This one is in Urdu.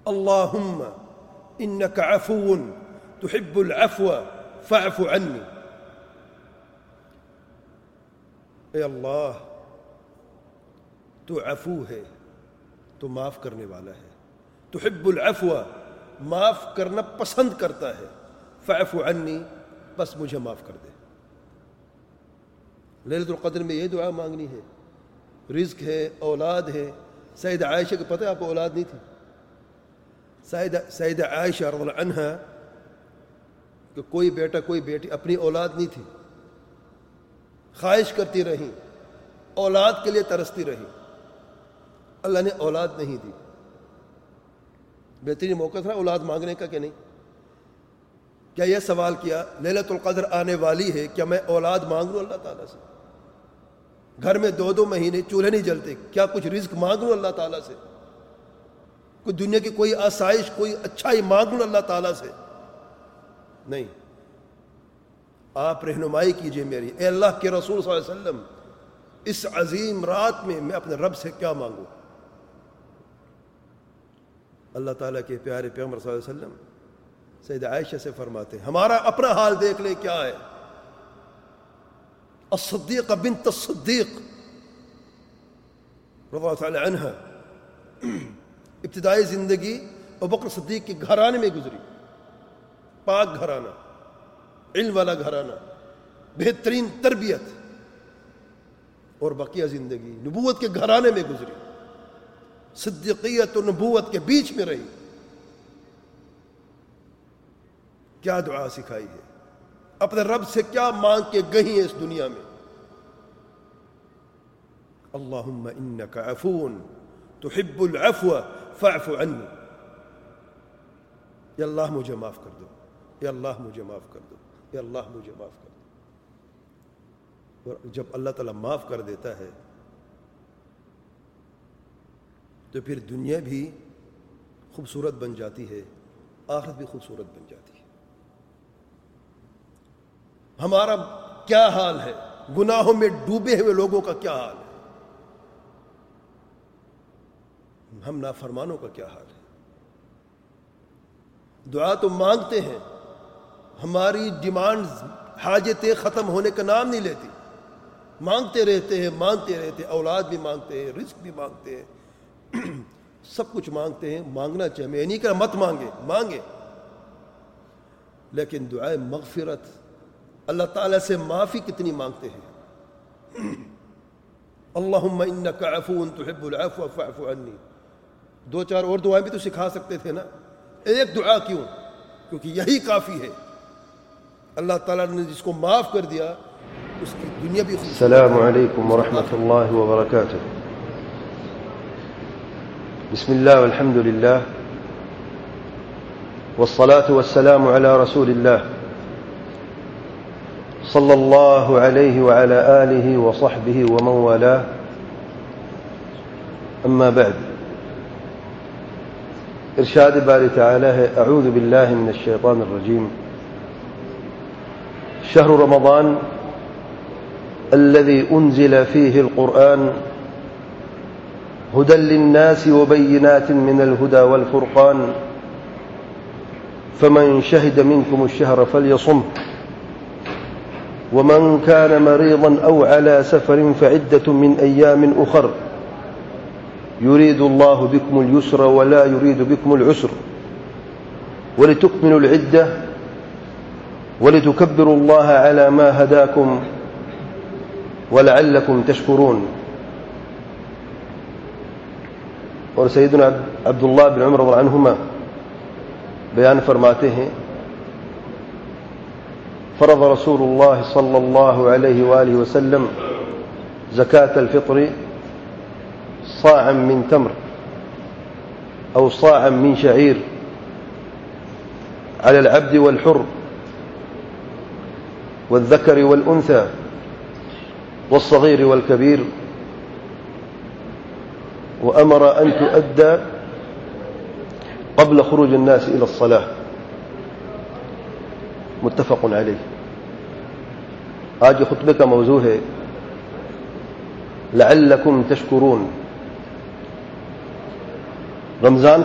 اللہم انک عفو تحب العفو فاعف عنی. اے اللہ تو عفو ہے، تو معاف کرنے والا ہے. تحب العفو، معاف کرنا پسند کرتا ہے. فاعف عنی، بس مجھے معاف کر دے. لیلۃ القدر میں یہ دعا مانگنی ہے. رزق ہے، اولاد ہے. سیدہ عائشہ کو پتہ ہے آپ کو اولاد نہیں تھی. سیدہ عائشہ رضی اللہ عنہا کہ کوئی بیٹا کوئی بیٹی، اپنی اولاد نہیں تھی. خواہش کرتی رہیں، اولاد کے لیے ترستی رہیں. اللہ نے اولاد نہیں دی. بہترین موقع تھا اولاد مانگنے کا کہ نہیں؟ کیا یہ سوال کیا لیلۃ القدر آنے والی ہے، کیا میں اولاد مانگ لوں اللہ تعالیٰ سے؟ گھر میں 2 مہینے چولہے نہیں جلتے، کیا کچھ رزق مانگ لوں اللہ تعالیٰ سے؟ کوئی دنیا کی کوئی آسائش، کوئی اچھائی مانگ لوں اللہ تعالیٰ سے؟ نہیں. آپ رہنمائی کیجئے میری. اے اللہ کے رسول صلی اللہ علیہ وسلم، اس عظیم رات میں اپنے رب سے کیا مانگوں؟ اللہ تعالیٰ کے پیارے پیغمبر صلی اللہ علیہ وسلم سیدہ عائشہ سے فرماتے ہیں، ہمارا اپنا حال دیکھ لے کیا ہے. الصدیقہ بنت الصدیق رضی اللہ تعالی عنہ، ابتدائی زندگی ابوبکر صدیق کے گھرانے میں گزری. پاک گھرانہ، علم والا گھرانہ، بہترین تربیت، اور بقیہ زندگی نبوت کے گھرانے میں گزری. صدیقیت و نبوت کے بیچ میں رہی. کیا دعا سکھائی ہے، اپنے رب سے کیا مانگ کے گئی ہیں اس دنیا میں. اللہم انک عفو تحب العفو فاعف عنی. یا اللہ مجھے معاف کر دو، یا اللہ مجھے معاف کر دو، یا اللہ مجھے معاف کر دو. اور جب اللہ تعالیٰ معاف کر دیتا ہے تو پھر دنیا بھی خوبصورت بن جاتی ہے، آخرت بھی خوبصورت بن جاتی ہے. ہمارا کیا حال ہے، گناہوں میں ڈوبے ہوئے لوگوں کا کیا حال ہے، ہم نافرمانوں کا کیا حال ہے. دعا تو مانگتے ہیں، ہماری ڈیمانڈز، حاجتیں ختم ہونے کا نام نہیں لیتی. مانگتے رہتے ہیں، مانگتے رہتے ہیں. اولاد بھی مانگتے ہیں، رزق بھی مانگتے ہیں، سب کچھ مانگتے ہیں. مانگنا چاہیے، میں نہیں کہا مت مانگے، لیکن دعائے مغفرت، اللہ تعالیٰ سے معافی کتنی مانگتے ہیں. اللہم انک عفو تحب العفو فاعف عنی. 2-4 اور دعائیں بھی تو سکھا سکتے تھے نا. ایک دعا کیوں؟ کیونکہ یہی کافی ہے. اللہ تعالیٰ نے جس کو معاف کر دیا اس کی دنیا بھی خوش. السلام علیکم ورحمۃ اللہ وبرکاتہ. بسم اللہ والحمد للہ والصلاة والسلام علی رسول اللہ صلی اللہ علیہ وعلى آلہ وصحبہ ومن والاه. اما بعد، ارشاد باری تعالی ہے، اعوذ باللہ من الشیطان الرجیم. شهر رمضان الذي أنزل فيه القرآن هدى للناس وبينات من الهدى والفرقان فمن شهد منكم الشهر فليصمه ومن كان مريضا أو على سفر فعدة من أيام أخر يريد الله بكم اليسر ولا يريد بكم العسر ولتكملوا العدة ولتكبروا الله على ما هداكم ولعلكم تشكرون. اور سیدنا عبداللہ بن عمر رضی اللہ عنہما بیان فرماتے ہیں، فرض رسول اللہ صلی اللہ علیہ وآلہ وسلم زکاة الفطر صاعا من تمر أو صاعا من شعير على العبد والحر والذكر والأنثى والصغير والكبير، وأمر أن تؤدى قبل خروج الناس إلى الصلاة. متفق علیہ. آج خطبے کا موضوع ہے لعلکم تشکرون. رمضان